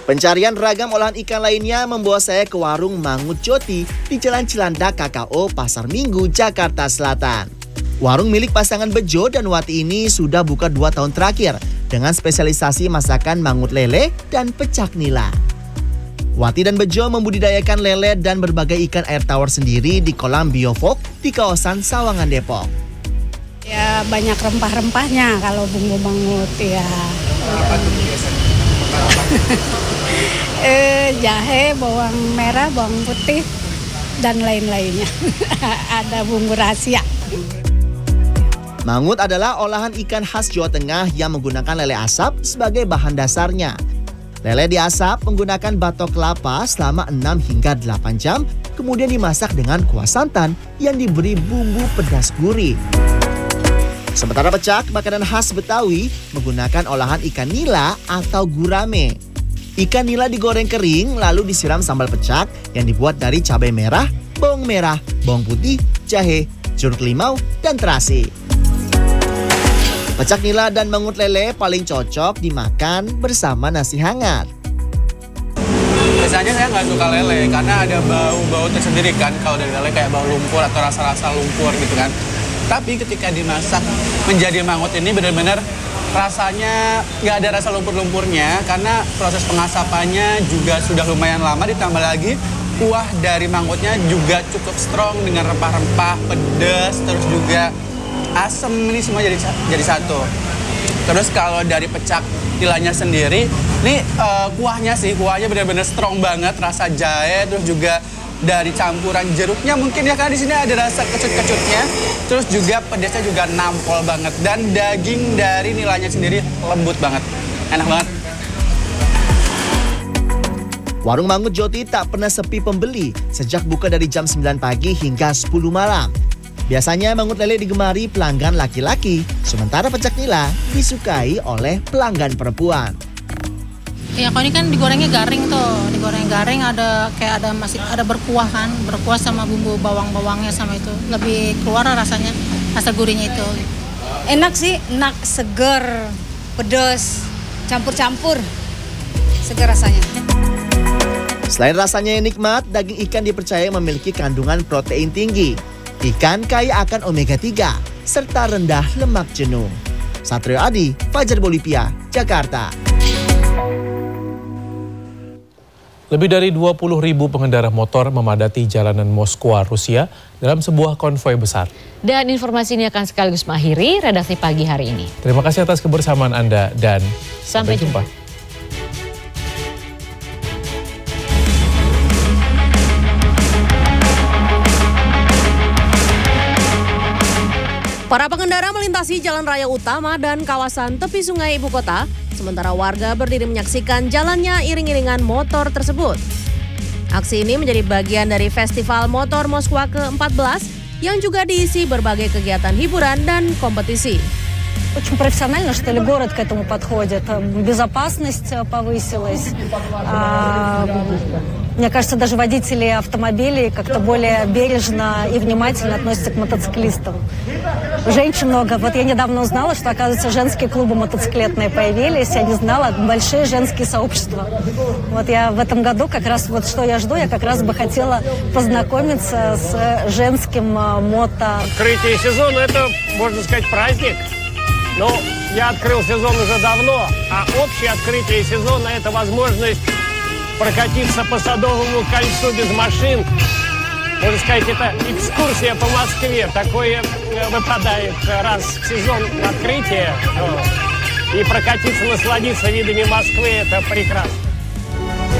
Pencarian ragam olahan ikan lainnya membawa saya ke warung Mangut Joti di Jalan Cilandak KKO Pasar Minggu, Jakarta Selatan. Warung milik pasangan Bejo dan Wati ini sudah buka 2 tahun terakhir dengan spesialisasi masakan mangut lele dan pecak nila. Wati dan Bejo membudidayakan lele dan berbagai ikan air tawar sendiri di kolam biofok di kawasan Sawangan, Depok. Ya banyak rempah-rempahnya kalau bumbu mangut ya. Apa tuh biasanya? Jahe, bawang merah, bawang putih, dan lain-lainnya. Ada bumbu rahasia. Mangut adalah olahan ikan khas Jawa Tengah yang menggunakan lele asap sebagai bahan dasarnya. Lele diasap menggunakan batok kelapa selama 6 hingga 8 jam, kemudian dimasak dengan kuah santan yang diberi bumbu pedas gurih. Sementara pecak, makanan khas Betawi menggunakan olahan ikan nila atau gurame. Ikan nila digoreng kering lalu disiram sambal pecak yang dibuat dari cabai merah, bawang putih, jahe, jeruk limau, dan terasi. Pecak nila dan mangut lele paling cocok dimakan bersama nasi hangat. Biasanya saya nggak suka lele karena ada bau-bau tersendiri kan. Kalau dari lele kayak bau lumpur atau rasa-rasa lumpur gitu kan. Tapi ketika dimasak menjadi mangut ini benar-benar rasanya nggak ada rasa lumpur-lumpurnya karena proses pengasapannya juga sudah lumayan lama, ditambah lagi kuah dari mangutnya juga cukup strong dengan rempah-rempah, pedas, terus juga asam, ini semua jadi satu. Terus kalau dari pecak nilanya sendiri, ini kuahnya benar-benar strong banget, rasa jahe, terus juga dari campuran jeruknya mungkin ya, karena di sini ada rasa kecut-kecutnya, terus juga pedasnya juga nampol banget, dan daging dari nilainya sendiri lembut banget, enak banget. Warung Mangut Joti tak pernah sepi pembeli sejak buka dari jam 9 pagi hingga 10 malam. Biasanya mangut lele digemari pelanggan laki-laki, sementara pecak nila disukai oleh pelanggan perempuan. Ya kalau ini kan digorengnya garing tuh, digoreng garing masih ada berkuah kan, berkuah sama bumbu bawangnya sama itu, lebih keluar rasanya, rasa gurihnya itu. Enak sih, enak, seger, pedas, campur-campur, seger rasanya. Selain rasanya yang nikmat, daging ikan dipercaya memiliki kandungan protein tinggi. Ikan kaya akan omega 3 serta rendah lemak jenuh. Satrio Adi, Fajar Bolivia, Jakarta. Lebih dari 20.000 pengendara motor memadati jalanan Moskwa, Rusia dalam sebuah konvoi besar. Dan informasi ini akan sekaligus mengakhiri redaksi pagi hari ini. Terima kasih atas kebersamaan Anda dan sampai jumpa. Para pengendara melintasi jalan raya utama dan kawasan tepi sungai ibu kota, sementara warga berdiri menyaksikan jalannya iring-iringan motor tersebut. Aksi ini menjadi bagian dari Festival Motor Moskwa ke-14 yang juga diisi berbagai kegiatan hiburan dan kompetisi. Очень профессионально, что ли, город к этому подходит. Безопасность повысилась. Мне кажется, даже водители автомобилей как-то более бережно и внимательно относятся к мотоциклистам. Женщин много. Вот я недавно узнала, что, оказывается, женские клубы мотоциклетные появились. Я не знала, большие женские сообщества. Вот я в этом году как раз, вот что я жду, я как раз бы хотела познакомиться с женским мото. Открытие сезона – это, можно сказать, праздник. Ну, я открыл сезон уже давно, а общее открытие сезона – это возможность прокатиться по Садовому кольцу без машин. Можно сказать, это экскурсия по Москве. Такое выпадает раз в сезон открытия. И прокатиться, насладиться видами Москвы – это прекрасно.